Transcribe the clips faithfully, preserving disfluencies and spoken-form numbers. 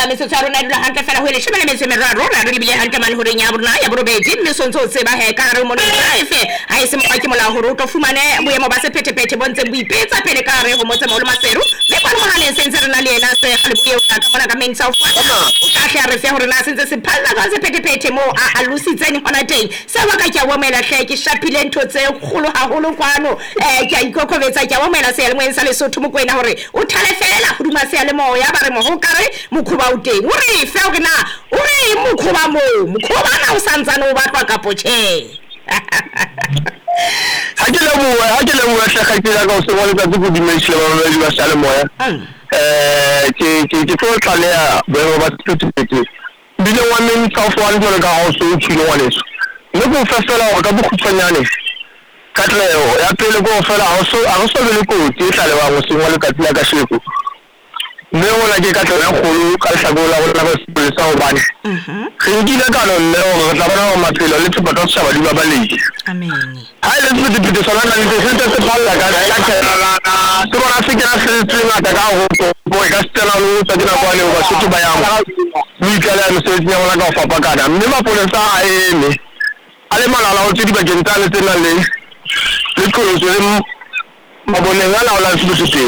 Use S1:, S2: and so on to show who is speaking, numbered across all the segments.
S1: ba metsotso ya rona dilo hantle fela ho ile shebele metse meraro ra re bile hantle mane hore nya borona ya borobedi mme sontso se ba he ka re mo life ha ise mo ke mola hore o to fumane boemo ba sephethephethe bontseng boipetsa pele ka re ho motse mo le maseru le kwa mo haleng sentse re na le ena se ga le buye o ka bona ka main south fana o tla hle re fe hore na sentse se phalla ka sephethephethe mo a alusitseng hona teng se ba ka ke wa mela hle ke shapile ntho tse kholo haholo kwano eh ke ikokobetsa ke wa mela se le mo sa le sotho mo kwena hore o thale fela go duma se le mo ya ba re mo ho kare mokhuba o teng o re fe o na o re mokhuba mo mokhuba na o santsane o batwa ka poche
S2: ha ke le mo ha ke le mo hla ka ke la ka o se bona ka go dimensile ba ba ba sa le moya eh ke ke ke tlo tlaleha ba ba tshutse bile wa men ka fo wa le ka ho so tshilo wa leso le go fefela o ka bokhutsanyane ka tleo ya pele go fela ho so a so le ko ke tlale wa go se ngwa le ka tla ka sheko mme ona ke ka tlala kgolo ka hlagola go la go se sa o bane re di la ka no le o tla bona maphelo le tse batho sa ba di ba baledi
S1: amen
S2: ha le tse di di sona le tse tse tse palla ka ka ka se bona se ke na se tse ngata ka go go ka stela lo tsa dina kwa le ba se ba yang ni ka la se tse ngwana ka fa pa kana mme maponesa a eme ale malala o tse di ba genta le tse na le le kholo se mabone ngala la se se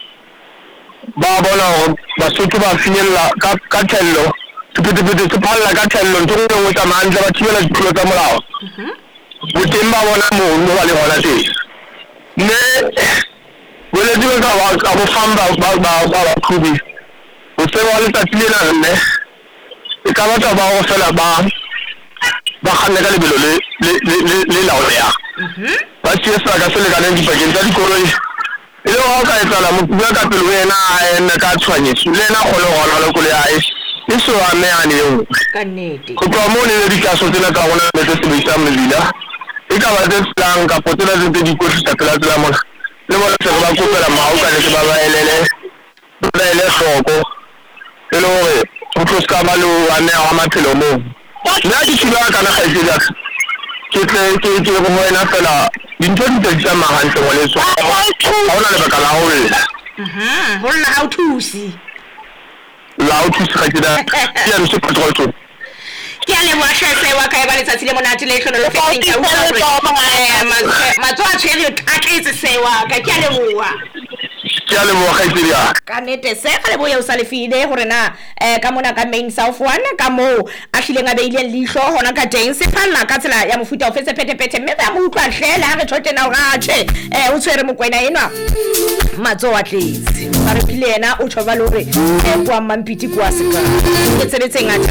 S2: ba bona ba se ke ba finyella ka ka thello tse tse phalla ka thello ntse go tsa mandla ba thibela dikolo tsa molao boteng ba bona mo mo ba le hona teng mme bole di ka ba ka bo famba ba ba ba ba khubi o se wa le tatlile na mme e ka ba ba go fela ba ba khanne ka lebelo le le le le laoya ba se sa ka se le ka le dipakeng tsa dikoloi ile wa ka etsa mo bua ka pelo ena ena ka tshwanyetso le ena go le gona le ko le a e so a me a ne o
S1: ka nnete
S2: go tloa mo le di kaso tsena ka gona le se se isa mmila e ka ba tse tlang ka potela tse di kotlisa pela tsela mona le bona se ba kopela mao ka le se ba ba elele ba ele soko e le hore go tloska ba lo a ne a maphelo mo nna ke tshiba ka na ga itsela ke tle ke ke go moena fela dintho di tsa mahantle wa le so ha ona le baka la ho le
S1: mhm ho la how to see
S2: la ho thusa ka dira ya re se patrol
S1: ke ale mo sha se wa ka ba le tsatsi le monate le tlhono le feteng ka utlwa ma tswa tshwere ka tletse se wa ka ke ale moa
S2: ke ale mo ga itsela
S1: ka nete se ga le boye o sa le file gore na eh ka mona ka main south one ka mo a hlileng a beile lihlo hona ka teng se phalla ka tsela ya mofuta o fetse phete phete mme ba mo utlwa hlela ha re thote na ga tshe eh o tshwere mokwena enwa matso wa tletse ba re pile ena o thoba lore e kwa mampiti kwa se ka ke tsebetse ngata